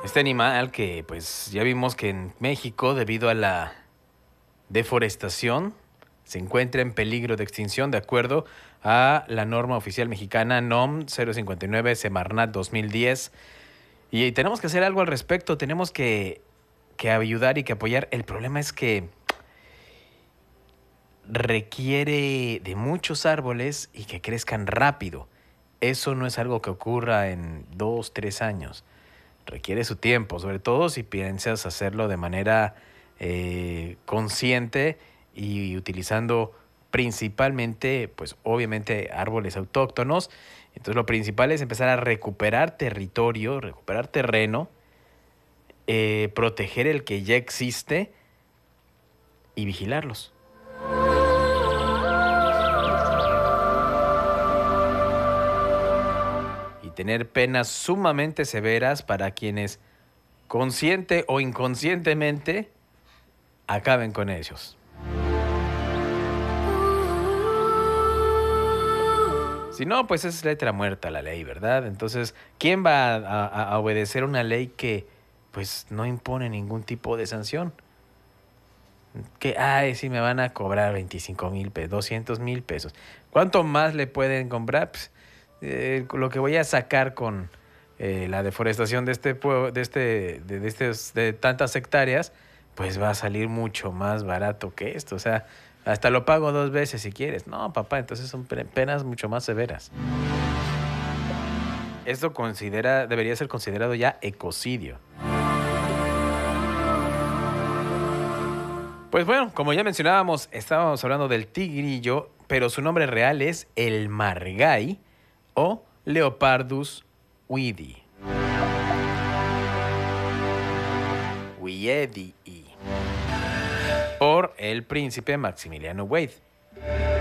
Este animal que pues ya vimos que en México, debido a la deforestación, se encuentra en peligro de extinción de acuerdo a la norma oficial mexicana NOM 059 Semarnat 2010. Y tenemos que hacer algo al respecto, tenemos que ayudar y que apoyar. El problema es que requiere de muchos árboles y que crezcan rápido. Eso no es algo que ocurra en 2, 3 años. Requiere su tiempo, sobre todo si piensas hacerlo de manera consciente y utilizando principalmente, pues obviamente, árboles autóctonos. Entonces lo principal es empezar a recuperar territorio, recuperar terreno, proteger el que ya existe y vigilarlos. Y tener penas sumamente severas para quienes consciente o inconscientemente acaben con ellos. Si no, pues es letra muerta la ley, ¿verdad? Entonces, ¿quién va a obedecer una ley que pues no impone ningún tipo de sanción? Que, ay, sí me van a cobrar 25,000 pesos, 200,000 pesos. ¿Cuánto más le pueden comprar? Pues, lo que voy a sacar con la deforestación de de tantas hectáreas, pues va a salir mucho más barato que esto. O sea, hasta lo pago 2 veces si quieres. No, papá, entonces son penas mucho más severas. Esto debería ser considerado ya ecocidio. Pues bueno, como ya mencionábamos, estábamos hablando del tigrillo, pero su nombre real es el margay o Leopardus wiedi. Wiedi. Por el príncipe Maximiliano Wade.